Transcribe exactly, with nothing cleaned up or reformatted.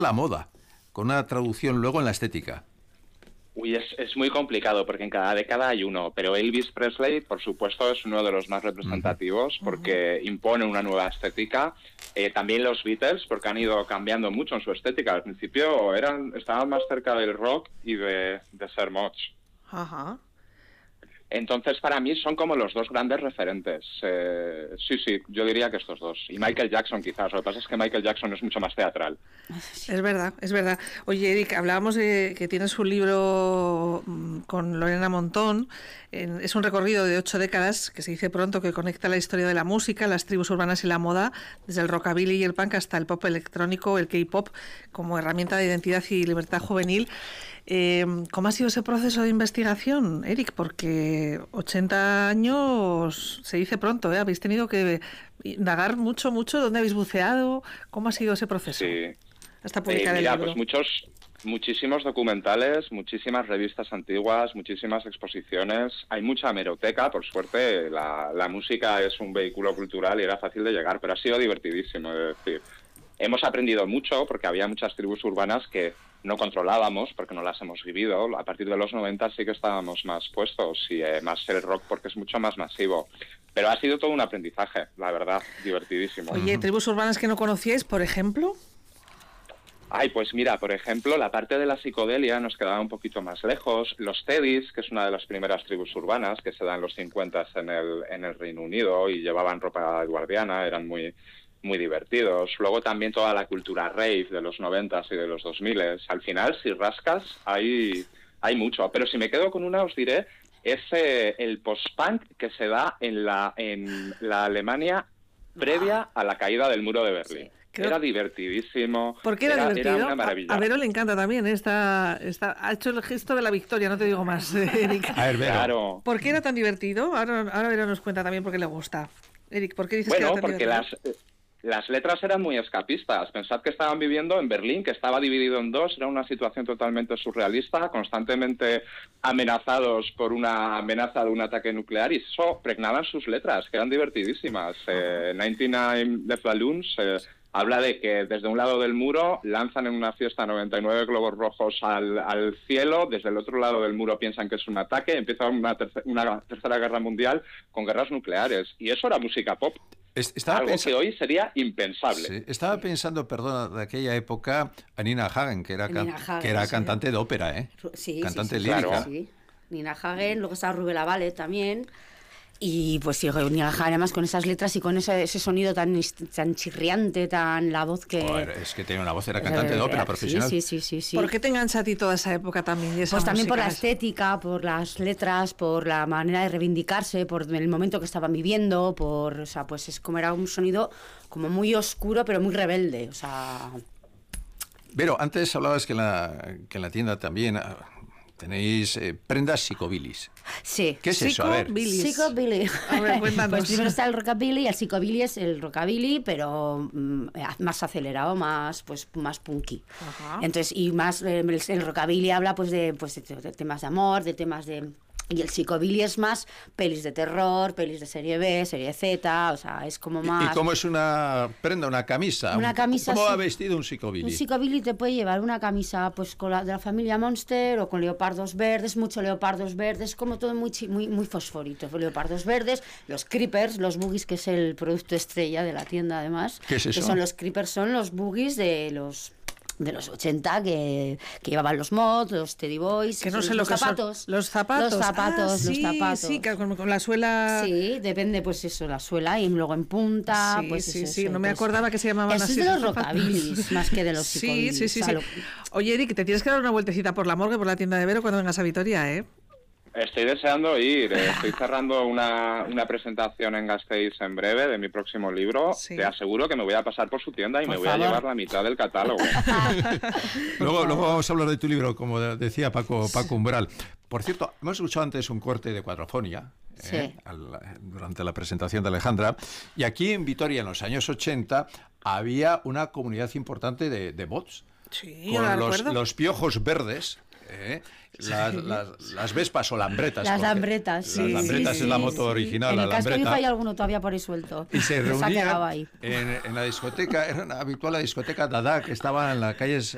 la moda, con una traducción luego en la estética. Uy, es, es muy complicado porque en cada década hay uno, pero Elvis Presley, por supuesto, es uno de los más representativos uh-huh. porque impone una nueva estética. Eh, también los Beatles, porque han ido cambiando mucho en su estética. Al principio eran estaban más cerca del rock y de, de ser mods. Ajá. Entonces, para mí son como los dos grandes referentes. Eh, sí, sí, yo diría que estos dos. Y Michael Jackson, quizás. Lo que pasa es que Michael Jackson es mucho más teatral. Es verdad, es verdad. Oye, Eric, hablábamos de que tienes un libro con Lorena Montón. Es un recorrido de ocho décadas, que se dice pronto, que conecta la historia de la música, las tribus urbanas y la moda, desde el rockabilly y el punk hasta el pop electrónico, el K-pop, como herramienta de identidad y libertad juvenil. Eh, ¿Cómo ha sido ese proceso de investigación, Eric? Porque ochenta años se dice pronto, ¿eh? Habéis tenido que indagar mucho, mucho. ¿Dónde habéis buceado? ¿Cómo ha sido ese proceso? Sí. Hasta publicar eh, mira, el libro. Pues muchos, muchísimos documentales, muchísimas revistas antiguas, muchísimas exposiciones. Hay mucha hemeroteca, por suerte. La, la música es un vehículo cultural y era fácil de llegar, pero ha sido divertidísimo, es decir. Hemos aprendido mucho porque había muchas tribus urbanas que no controlábamos porque no las hemos vivido. A partir de los noventa sí que estábamos más puestos y eh, más el rock porque es mucho más masivo. Pero ha sido todo un aprendizaje, la verdad, divertidísimo. Oye, ¿tribus urbanas que no conocíais, por ejemplo? Ay, pues mira, por ejemplo, la parte de la psicodelia nos quedaba un poquito más lejos. Los Teddies, que es una de las primeras tribus urbanas que se da en los cincuenta en el, en el Reino Unido y llevaban ropa edwardiana, eran muy... muy divertidos. Luego también toda la cultura rave de los noventas y de los dos miles. Al final, si rascas, hay, hay mucho. Pero si me quedo con una, os diré, es eh, el post-punk que se da en la, en la Alemania previa a la caída del muro de Berlín. Sí. Creo... Era divertidísimo. ¿Por qué era, era divertido? Era una maravilla. A, a Vero le encanta también. Está, está, ha hecho el gesto de la victoria, no te digo más, Eric. A ver, Vero. Claro. ¿Por qué era tan divertido? Ahora, ahora Vero nos cuenta también por qué le gusta. Eric, ¿por qué dices bueno, que era tan porque divertido? las... Las letras eran muy escapistas. Pensad que estaban viviendo en Berlín, que estaba dividido en dos. Era una situación totalmente surrealista, constantemente amenazados por una amenaza de un ataque nuclear, y eso pregnaban sus letras, que eran divertidísimas. Eh, noventa y nueve Death Balloons eh, habla de que desde un lado del muro lanzan en una fiesta noventa y nueve globos rojos al, al cielo, desde el otro lado del muro piensan que es un ataque, empieza una, terce- una tercera guerra mundial con guerras nucleares. Y eso era música pop. Estaba Algo pens- que hoy sería impensable. Sí, estaba pensando, perdona, de aquella época, a Nina Hagen, que era, can- Nina Hagen, que era sí. cantante de ópera, ¿eh? Sí, Cantante sí, sí, lírica. Claro. sí. Nina Hagen, luego estaba Rubén Lavale también. Y pues sí, Nina Hagen, además con esas letras y con ese, ese sonido tan, tan chirriante, tan la voz que... Joder, es que tenía una voz, era cantante de ópera eh, profesional. Sí, sí, sí, sí, sí. ¿Por qué te engancha a ti toda esa época también? Y esa Pues también por la música? estética, por las letras, por la manera de reivindicarse, por el momento que estaban viviendo, por, o sea, pues es como era un sonido como muy oscuro pero muy rebelde, o sea... Pero antes hablabas que en la, que en la tienda también ah, tenéis eh, prendas psicobilis. Sí. ¿Qué es eso? A ver. Psicobilis. Psicobilly. A ver, cuéntanos. Pues primero está el rockabilly, el psicobilly es el rockabilly, pero mm, más acelerado, más pues más punky. Ajá. Entonces, y más eh, el, el rockabilly habla pues de pues de, de temas de amor, de temas de... Y el psicobilly es más pelis de terror, pelis de serie B, serie Z, o sea, es como más... ¿Y, y cómo es una prenda, una camisa? Una camisa, ¿Cómo sí. ha vestido un psicobilly? Un psicobilly te puede llevar una camisa pues con la de la familia Monster o con leopardos verdes, mucho leopardos verdes, como todo muy chi- muy muy fosforito, leopardos verdes, los creepers, los boogies, que es el producto estrella de la tienda además. ¿Qué es eso? Que son los creepers, son los boogies de los de los ochenta que, que llevaban los mods, los Teddy Boys, Que no sé los lo que son. zapatos. Los zapatos. Los zapatos, Ah, sí, los zapatos. Sí, que con, con la suela... Sí, depende, pues eso, la suela y luego en punta. Sí, pues sí, eso, sí, eso, no me pues, acordaba que se llamaban eso así. es de los esos zapatos. rockabilis más que de los Sí, psicobillis. sí, sí, o sí. sea, lo- Oye, Eric, te tienes que dar una vueltecita por la morgue, por la tienda de Vero cuando vengas a Vitoria, ¿eh? Estoy deseando ir. eh, Estoy cerrando una, una presentación en Gasteiz en breve de mi próximo libro. Sí. Te aseguro que me voy a pasar por su tienda y Por me voy favor. a llevar la mitad del catálogo. Luego, luego vamos a hablar de tu libro, como de- decía Paco, Paco Umbral. Por cierto, hemos escuchado antes un corte de Cuadrofonia, Sí. ¿eh? Al- durante la presentación de Alejandra, y aquí en Vitoria, en los años ochenta, había una comunidad importante de, de bots, Sí, yo la con los, recuerdo. los piojos verdes, ¿eh? las, las, las vespas o lambretas. Las porque lambretas, sí. Las lambretas sí, es la sí, moto sí. original, En la el casco lambreta. viejo hay alguno todavía por ahí suelto. Y se ha quedado reunían ahí. en, en la discoteca, era una habitual la discoteca Dada, que estaba en la calle